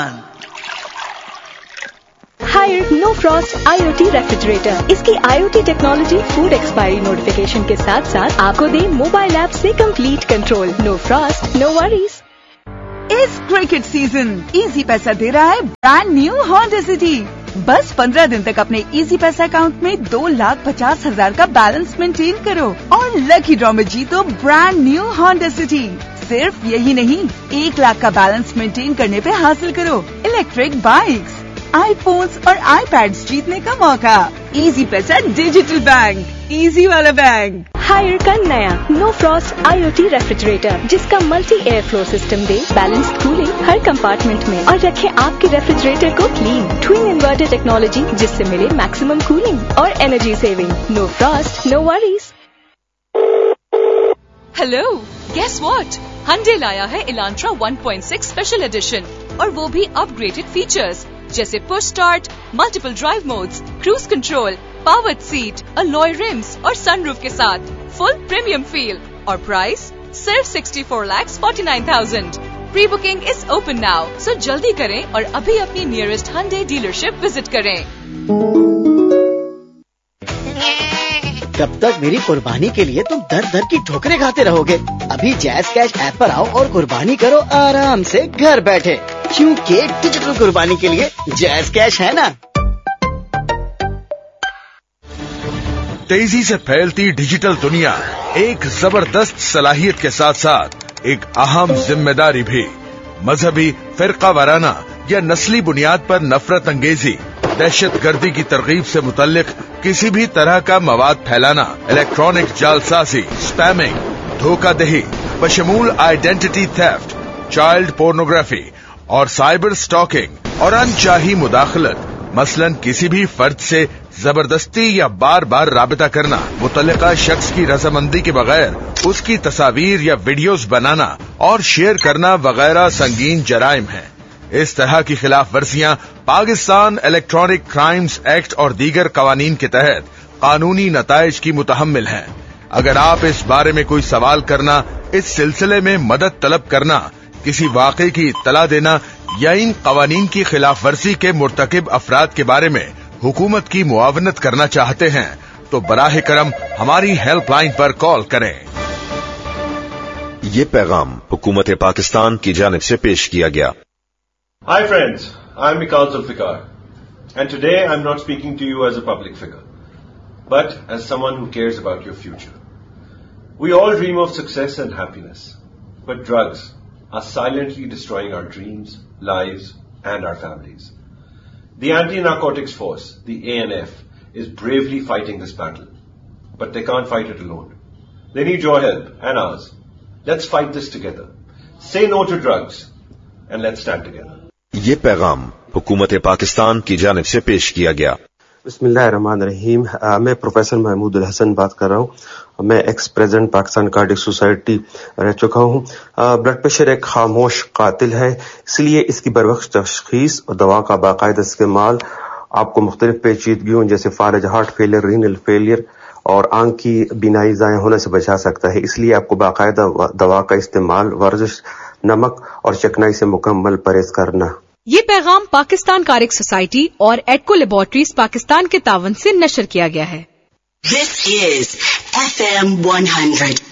Higher نو frost IoT refrigerator. اس کی IoT technology food expiry notification کے ساتھ ساتھ آپ کو دے موبائل ایپ سے کمپلیٹ کنٹرول. نو فراسٹ نو وریز. اس کرکٹ سیزن ایزی پیسہ دے رہا ہے برانڈ نیو ہونڈا سٹی. بس 15 دن تک اپنے ایزی پیسہ اکاؤنٹ میں 2,50,000 کا بیلنس مینٹین کرو اور لکی ڈرا میں جیتو برانڈ نیو ہونڈا سٹی. صرف یہی نہیں، 1 لاکھ کا بیلنس مینٹین کرنے پہ حاصل کرو الیکٹرک بائکس، آئی فونز اور آئی پیڈز جیتنے کا موقع. ایزی پیسہ ڈیجیٹل بینک، ایزی والا بینک. ہائر کا نیا نو فراسٹ IoT ریفریجریٹر، جس کا ملٹی ایئر فلو سسٹم دے بیلنسڈ کولنگ ہر کمپارٹمنٹ میں اور رکھے آپ کے ریفریجریٹر کو کلین. ٹوین انورٹر ٹیکنالوجی، جس سے ملے میکسیمم کولنگ اور energy saving. Know frost no worries. Hello, guess what? Hyundai لایا ہے الانٹرا 1.6 اسپیشل ایڈیشن، اور وہ بھی اپ گریڈڈ فیچرز جیسے push start, multiple drive modes, cruise control, powered set, الوئے رمز اور سن روف کے ساتھ فل پریمیم فیل. اور پرائس صرف 64,49,000. پری بکنگ از اوپن ناؤ، سو جلدی کریں اور ابھی اپنی نیئرسٹ ہنڈے ڈیلرشپ وزٹ کریں. کب تک میری قربانی کے لیے تم در در کی ٹھوکریں کھاتے رہو گے؟ ابھی جیز کیش ایپ پر آؤ اور قربانی کرو آرام سے گھر بیٹھے، کیونکہ ڈیجیٹل قربانی کے لیے جیز کیش ہے نا. تیزی سے پھیلتی ڈیجیٹل دنیا ایک زبردست صلاحیت کے ساتھ ساتھ ایک اہم ذمہ داری بھی. مذہبی، فرقہ وارانہ یا نسلی بنیاد پر نفرت انگیزی، دہشت گردی کی ترغیب سے متعلق کسی بھی طرح کا مواد پھیلانا، الیکٹرانک جعلسازی، اسپیمنگ، دھوکہ دہی بشمول آئیڈینٹی تھیفٹ، چائلڈ پورنوگرافی اور سائبر سٹاکنگ اور انچاہی مداخلت، مثلاً کسی بھی فرد سے زبردستی یا بار بار رابطہ کرنا، متعلقہ شخص کی رضامندی کے بغیر اس کی تصاویر یا ویڈیوز بنانا اور شیئر کرنا وغیرہ سنگین جرائم ہیں. اس طرح کی خلاف ورزیاں پاکستان الیکٹرانک کرائمز ایکٹ اور دیگر قوانین کے تحت قانونی نتائج کی متحمل ہیں. اگر آپ اس بارے میں کوئی سوال کرنا، اس سلسلے میں مدد طلب کرنا، کسی واقعے کی اطلاع دینا یا ان قوانین کی خلاف ورزی کے مرتکب افراد کے بارے میں حکومت کی معاونت کرنا چاہتے ہیں تو براہ کرم ہماری ہیلپ لائن پر کال کریں. یہ پیغام حکومت پاکستان کی جانب سے پیش کیا گیا. Hi friends, I'm Mikal Zulfikar, and today I'm not speaking to you as a public figure, but as someone who cares about your future. We all dream of success and happiness, but drugs are silently destroying our dreams, lives, and our families. The Anti-Narcotics Force, the ANF, is bravely fighting this battle, but they can't fight it alone. They need your help and ours. Let's fight this together. Say no to drugs, and let's stand together. یہ پیغام حکومت پاکستان کی جانب سے پیش کیا گیا. بسم اللہ الرحمن الرحیم. میں پروفیسر محمود الحسن بات کر رہا ہوں. میں x president Pakistan cardiac society رہ چکا ہوں. بلڈ پریشر ایک خاموش قاتل ہے، اس لیے اس کی بروقت تشخیص اور دوا کا باقاعدہ استعمال آپ کو مختلف پیچیدگیوں جیسے فالج، ہارٹ فیلئر، رینل فیلئر اور آنکھ کی بینائی ضائع ہونے سے بچا سکتا ہے. اس لیے آپ کو باقاعدہ دوا کا استعمال، ورزش، نمک اور چکنائی سے مکمل پرہیز کرنا. یہ پیغام پاکستان کارک سوسائٹی اور ایڈکو لیبارٹریز پاکستان کے تعاون سے نشر کیا گیا ہے. This is FM 100.